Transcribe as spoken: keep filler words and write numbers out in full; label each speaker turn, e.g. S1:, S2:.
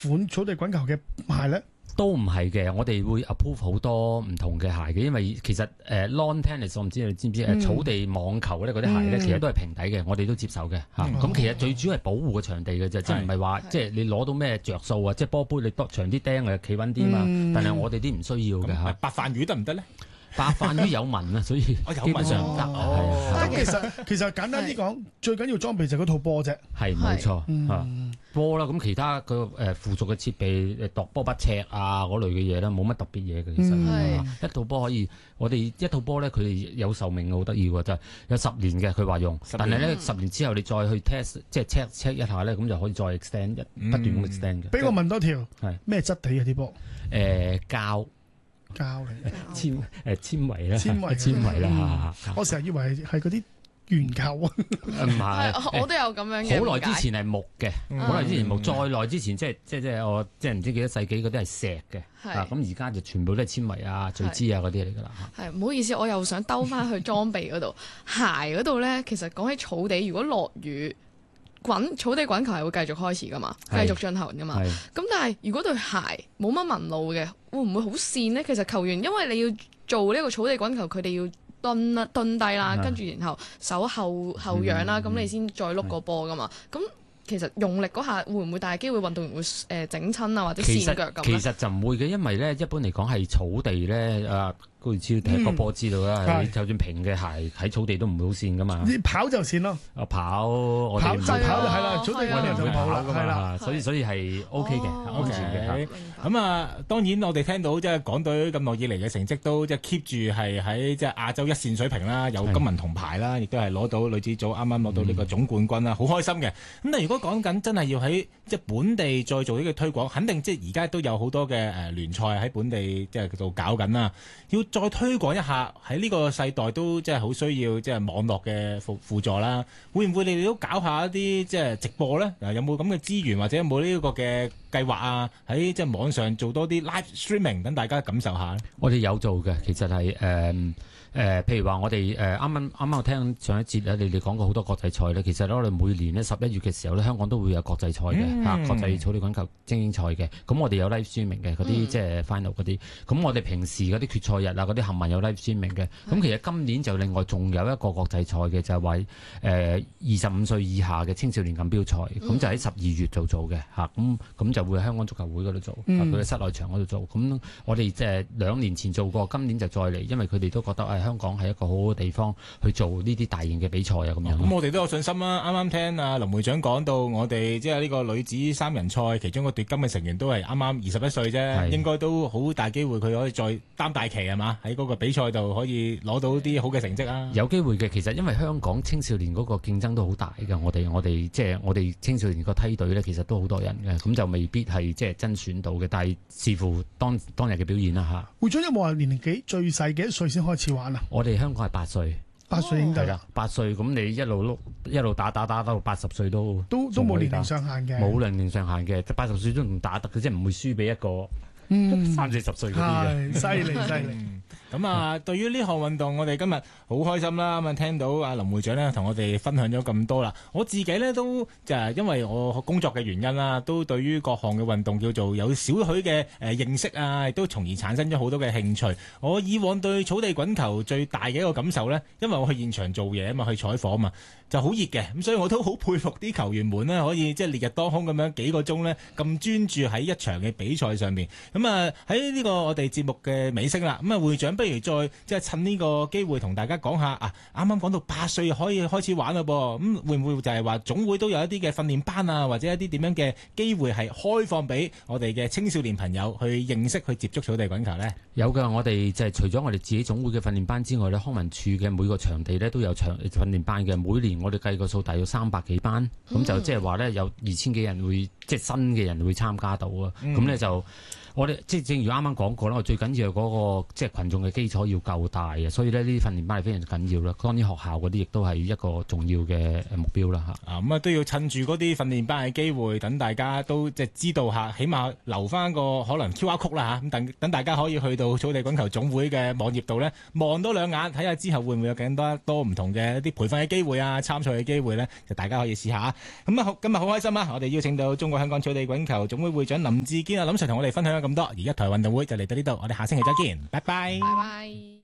S1: 款草地滾球嘅鞋咧？
S2: 都唔係嘅，我哋會 approve 好多唔同嘅鞋嘅，因為其實誒、呃、lawn tennis 我唔知你知唔知誒、嗯、草地網球咧嗰啲鞋咧，嗯、其實都係平底嘅，我哋都接受嘅嚇。咁、嗯啊、其實最主要係保護個場地嘅啫，即係唔係話即係你攞到咩着數啊？即係波杯你多長啲釘啊，企穩啲嘛。嗯、但係我哋啲唔需要嘅嚇。
S3: 白飯魚得唔得咧？
S2: 白飯魚有紋啊，所以基本上唔得。
S1: 咁其實其實簡單啲講，最緊要裝備就係嗰套波啫。
S2: 係冇錯嚇。波啦，咁其他個誒附屬嘅設備，誒度波不尺啊嗰類嘅嘢咧，冇乜特別嘢嘅。其實、嗯、一套波可以，我哋一套波咧，佢哋有壽命好得意喎，就係、是、有十年嘅。佢話用，但係咧十年之後你再去 test，即係 check check 一下咧，咁就可以再 extend 一、嗯、不斷咁 extend 嘅。
S1: 俾我問多條，係咩質地嘅啲波？誒
S2: 膠
S1: 膠嚟嘅，
S2: 纖誒纖維啦，
S1: 纖維
S2: 纖維啦嚇。
S1: 我成日以為係嗰啲圓球啊，
S2: 唔係，
S4: 我都有咁樣嘅。
S2: 好耐之前係木嘅，好耐之前木，再耐之前即係即係即係我即係唔知幾多世紀嗰啲係石嘅，啊咁而家就全部都係纖維啊、聚酯啊嗰啲嚟㗎啦。
S4: 係唔好意思，我又想兜翻去裝備嗰度，鞋嗰度咧，其實講起草地，如果落雨，滾草地滾球係會繼續開始㗎嘛，繼續進行㗎嘛。咁但係如果對鞋冇乜紋路嘅，會唔會好跣呢？其實球員因為你要做呢個草地滾球，佢哋要蹲啦，蹲低啦，跟住然後手後後仰啦，咁、嗯、你先再碌個波噶嘛。咁其實用力嗰下會唔會大機會運動員會誒整親啊，或者跣腳咁？其實
S2: 就唔會嘅，因為咧一般嚟講係草地咧啊。高知踢個波知道啦，就算平嘅鞋喺草地都唔會好跣噶嘛。
S1: 你跑就跣咯，
S2: 啊跑我哋
S1: 跑就跑就係啦，草地嗰啲就跑啦，
S2: 係啦，所以所以係 O K 嘅，安全嘅。
S3: 咁啊，當然我哋聽到即係港隊咁耐以嚟嘅成績都即係 keep 住係喺即係亞洲一線水平啦，有金銀銅牌啦，亦都係攞到女子組啱啱攞到呢個總冠軍啦，好開心嘅。咁但係如果講緊真係要喺即係本地再做呢個推廣，肯定即係而家都有好多嘅誒聯賽喺本地即係度搞緊啦，要再推廣一下喺呢個世代都即係好需要即係網絡嘅輔輔助啦，會唔會你哋都搞下一啲即係直播咧？有冇咁嘅資源或者有冇呢個嘅計劃啊？喺即係網上做多啲 live streaming 等大家感受下咧？
S2: 我哋有做嘅，其實係誒。呃誒、呃，譬如話我哋誒啱啱啱啱我聽上一節咧，你哋講過好多國際賽咧。其實我哋每年呢，十一月嘅時候咧，香港都會有國際賽嘅嚇，國際草地滾球精英賽嘅。咁我哋有 live streaming 嘅嗰啲即係 final 嗰啲。咁我哋平時嗰啲決賽日啊，嗰啲冚唪唥有 live streaming 嘅。咁其實今年就另外仲有一個國際賽嘅，就係話誒二十五歲以下嘅青少年錦標賽。咁就喺十二月就做嘅嚇。咁咁就會喺香港足球會嗰度做，佢嘅室內場嗰度做。咁我哋即係兩年前做過，今年就再嚟，因為佢哋都覺得誒。香港係一個好好嘅地方去做呢啲大型嘅比賽啊，咁樣。咁、
S3: 哦、我哋都有信心啦。啱啱聽阿林會長講到，我哋即係呢個女子三人賽，其中個奪金嘅成員都係啱啱二十一歲啫，應該都好大機會佢可以再擔大旗係嘛？喺嗰個比賽度可以攞到啲好嘅成績啊！
S2: 有機會嘅，其實因為香港青少年嗰個競爭都好大嘅，我哋我哋即係我哋青少年個梯隊咧，其實都好多人嘅，咁就未必係即係真選到嘅，但係視乎當當日嘅表現啦嚇。
S1: 會長有冇話年齡幾最細幾多歲先開始玩啊？
S2: 我哋香港係八歲，
S1: 八歲已經得啦。
S2: 八歲咁你一路碌一路打打打到八十歲都
S1: 都都冇年齡上限嘅，冇
S2: 年齡上限嘅，八十歲都唔打得嘅，即係唔會輸俾一個三四十歲嗰啲嘅。
S1: 犀利犀利。
S3: 咁啊，對於呢項運動，我哋今日好開心啦！咁啊，聽到阿林會長咧同我哋分享咗咁多啦。我自己咧都就係因為我工作嘅原因啦，都對於各項嘅運動叫做有少許嘅誒認識啊，亦都從而產生咗好多嘅興趣。我以往對草地滾球最大嘅一個感受咧，因為我去現場做嘢啊嘛，去採訪啊嘛，就好熱嘅。咁所以我都好佩服啲球員們呢，可以即係烈日當空咁樣幾個鐘咧，咁專注喺一場嘅比賽上面。咁啊喺呢個我哋節目嘅尾聲啦，咁啊會長。不如再即係趁呢個機會同大家講下啊！啱啱講到八歲可以開始玩嘞噃，咁會唔會就係話總會都有一啲嘅訓練班啊，或者一啲點樣嘅機會係開放俾我哋嘅青少年朋友去認識去接觸草地滾球呢？
S2: 有㗎，我哋就係除咗我哋自己總會嘅訓練班之外咧，康文署嘅每個場地咧都有場訓練班嘅。每年我哋計個數大約三百幾班，咁、嗯、就即係話咧有二千幾人會即係新嘅人會參加到啊。咁咧、嗯、就我哋即係正如啱啱講過啦，我最緊要嗰個即係群眾嘅嘅基礎要夠大嘅，所以咧呢啲訓練班係非常緊要啦。當然學校嗰啲亦都係一個重要嘅目標啦嚇。
S3: 啊咁啊都要趁住嗰啲訓練班嘅機會，等大家都即係知道下，起碼留翻個可能 Q R code 啦嚇，咁等等大家可以去到草地滾球總會嘅網頁度咧望多兩眼，睇下之後會唔會有更多多唔同嘅一啲培訓嘅機會啊、參賽嘅機會咧，就大家可以試下。咁啊，今日好開心啊！我哋邀請到中國香港草地滾球總會會長林志堅啊，林 Sir 同我哋分享咗咁多，而一台運動會就嚟到呢度，我哋下星期再見，拜拜。
S4: 拜拜。